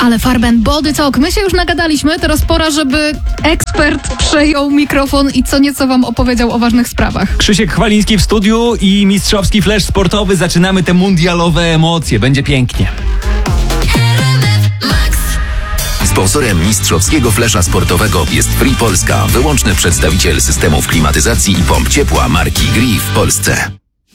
Ale Farben Body Talk, my się już nagadaliśmy, teraz pora, żeby ekspert przejął mikrofon i co nieco wam opowiedział o ważnych sprawach. Krzysiek Chwaliński w studiu i mistrzowski flash sportowy. Zaczynamy te mundialowe emocje, będzie pięknie. Sponsorem mistrzowskiego flesza sportowego jest Free Polska, wyłączny przedstawiciel systemów klimatyzacji i pomp ciepła marki Gree w Polsce.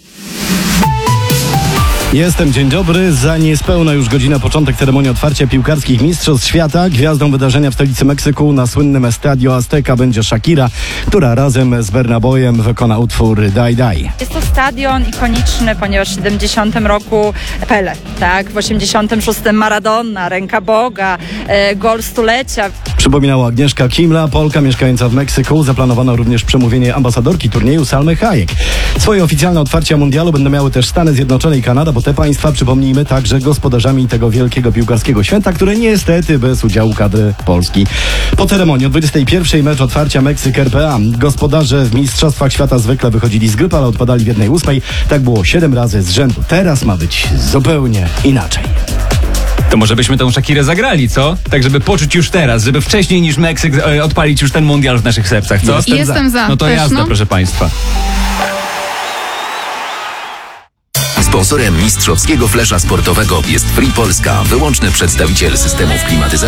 Jestem, dzień dobry. Za niespełna już godzina początek ceremonii otwarcia piłkarskich Mistrzostw Świata. Gwiazdą wydarzenia w stolicy Meksyku na słynnym Estadio Azteca będzie Shakira, która razem z Burna-Boyem wykona utwór Die Die. Jest to stadion ikoniczny, ponieważ w 70 roku Pele, tak? W 86 Maradona, Ręka Boga, gol stulecia. Przypominała Agnieszka Kimla, Polka mieszkająca w Meksyku. Zaplanowano również przemówienie ambasadorki turnieju Salmy Hayek. Swoje oficjalne otwarcia mundialu będą miały też Stany Zjednoczone i Kanada, bo te państwa, przypomnijmy, także gospodarzami tego wielkiego piłkarskiego święta, które niestety bez udziału kadry Polski. Po ceremonii o 21 mecz otwarcia Meksyk-RPA. Gospodarze w Mistrzostwach Świata zwykle wychodzili z grupy, ale odpadali w 1/8. Tak było 7 razy z rzędu. Teraz ma być zupełnie inaczej. To może byśmy tą Shakirę zagrali, co? Tak, żeby poczuć już teraz, żeby wcześniej niż Meksyk odpalić już ten mundial w naszych sercach, co? Jestem za. No to też, jazda, proszę państwa. Sponsorem mistrzowskiego flesza sportowego jest Free Polska, wyłączny przedstawiciel systemów klimatyzacji.